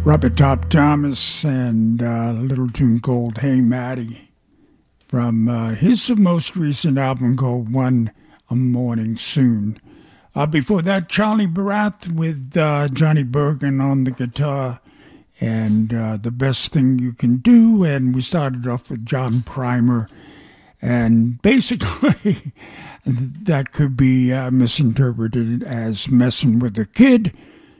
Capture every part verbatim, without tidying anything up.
Robert Top Thomas and uh, a little tune called Hey Matty from uh, his most recent album called One a Morning Soon. Uh, before that, Charlie Barath with uh, Johnny Bergen on the guitar and uh, The Best Thing You Can Do. And we started off with John Primer. And basically, that could be uh, misinterpreted as messing with a kid.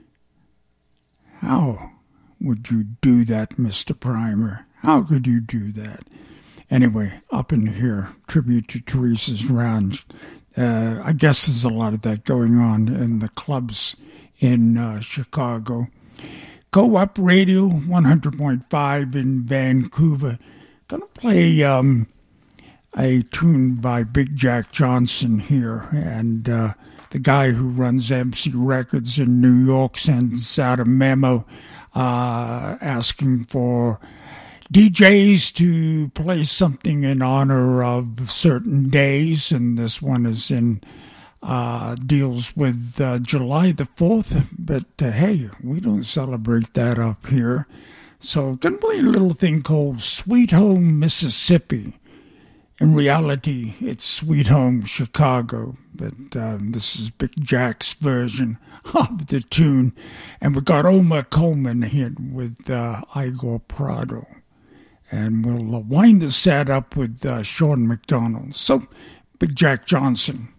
How would you do that, Mister Primer? How could you do that? Anyway, up in here, tribute to Teresa's Lounge. Uh, I guess there's a lot of that going on in the clubs in uh, Chicago. Co-op Radio, one hundred point five in Vancouver. Gonna play um, a tune by Big Jack Johnson here. And uh, the guy who runs M C Records in New York sends out a memo Uh, asking for D Js to play something in honor of certain days, and this one is in uh, deals with uh, July the fourth. But uh, hey, we don't celebrate that up here, so gonna play a little thing called "Sweet Home Mississippi." In reality, it's Sweet Home Chicago, but um, this is Big Jack's version of the tune. And we got Omar Coleman here with uh, Igor Prado. And we'll uh, wind the set up with uh, Sean McDonald. So, Big Jack Johnson.